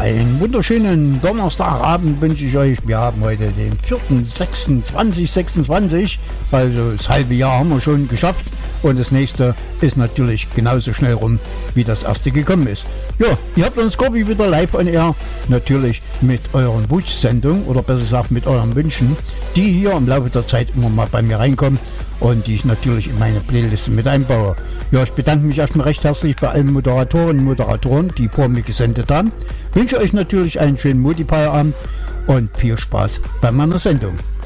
einen wunderschönen Donnerstagabend wünsche ich euch. Wir haben heute den 4.6.2026, also das halbe Jahr haben wir schon geschafft. Und das nächste ist natürlich genauso schnell rum, wie das erste gekommen ist. Ja, ihr habt uns Scorpi wieder live on air, natürlich mit euren Wunschsendungen oder besser gesagt mit euren Wünschen, die hier im Laufe der Zeit immer mal bei mir reinkommen und die ich natürlich in meine Playliste mit einbaue. Ja, ich bedanke mich erstmal recht herzlich bei allen Moderatorinnen und Moderatoren, die vor mir gesendet haben. Wünsche euch natürlich einen schönen Multiplayer-Abend und viel Spaß bei meiner Sendung.